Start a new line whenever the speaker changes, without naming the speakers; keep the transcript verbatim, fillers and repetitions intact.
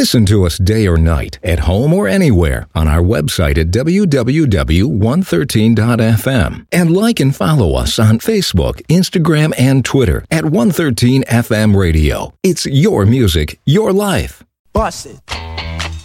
Listen to us day or night, at home or anywhere, on our website at w w w dot one thirteen dot f m. And like and follow us on Facebook, Instagram, and Twitter at one thirteen F M Radio. It's your music, your life.
Bust it.